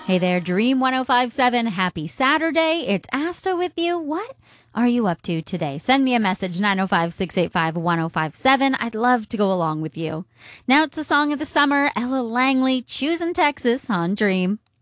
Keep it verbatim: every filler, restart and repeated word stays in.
Hey there, Dream one oh five point seven. Happy Saturday. It's Asta with you. What are you up to today? Send me a message, nine oh five, six eight five, one oh five seven. I'd love to go along with you. Now it's the song of the summer, Ella Langley, Choosing Texas on Dream.